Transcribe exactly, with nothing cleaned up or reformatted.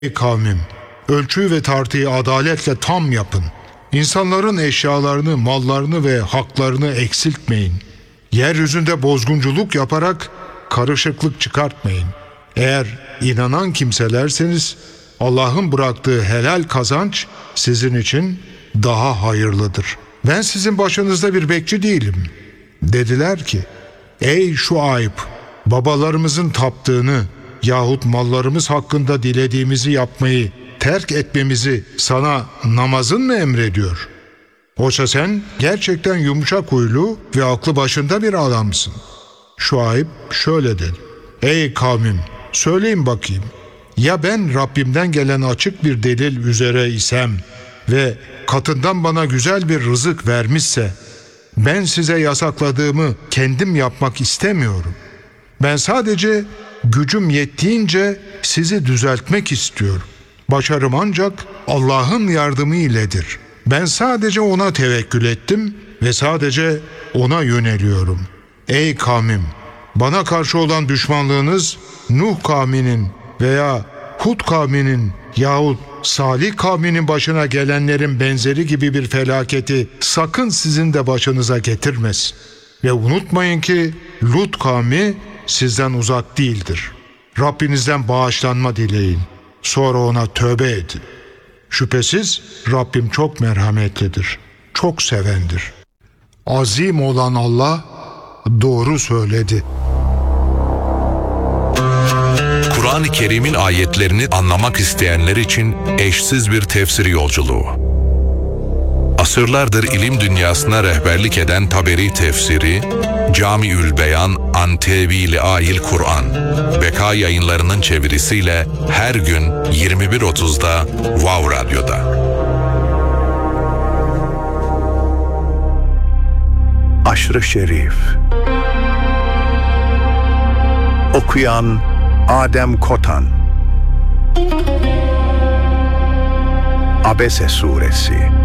Ey kavmim! Ölçüyü ve tartıyı adaletle tam yapın. İnsanların eşyalarını, mallarını ve haklarını eksiltmeyin. Yeryüzünde bozgunculuk yaparak karışıklık çıkartmayın. Eğer inanan kimselerseniz Allah'ın bıraktığı helal kazanç sizin için daha hayırlıdır. Ben sizin başınızda bir bekçi değilim. Dediler ki, ey Şuayb! Babalarımızın taptığını yahut mallarımız hakkında dilediğimizi yapmayı terk etmemizi sana namazın mı emrediyor? Oysa sen gerçekten yumuşak huylu ve aklı başında bir adamsın. Şuayb şöyle dedi. Ey kavmim! Söyleyin bakayım. Ya ben Rabbimden gelen açık bir delil üzere isem ve katından bana güzel bir rızık vermişse, ben size yasakladığımı kendim yapmak istemiyorum. Ben sadece gücüm yettiğince sizi düzeltmek istiyorum. Başarım ancak Allah'ın yardımı iledir. Ben sadece ona tevekkül ettim ve sadece ona yöneliyorum. Ey kavmim! Bana karşı olan düşmanlığınız Nuh kavminin veya Hud kavminin yahut Salih kavminin başına gelenlerin benzeri gibi bir felaketi sakın sizin de başınıza getirmesin. Ve unutmayın ki Lut kavmi sizden uzak değildir. Rabbinizden bağışlanma dileyin. Sonra ona tövbe edin. Şüphesiz Rabbim çok merhametlidir, çok sevendir. Azim olan Allah doğru söyledi. Kur'an-ı Kerim'in ayetlerini anlamak isteyenler için eşsiz bir tefsir yolculuğu. Asırlardır ilim dünyasına rehberlik eden Taberi tefsiri, Camiül Beyan an Tevil-i Ayil Kur'an, Beka Yayınları'nın çevirisiyle her gün yirmi bir otuzda Wow Radyo'da. Aşr-ı Şerif. Okuyan Adem Kotan. Abese Suresi.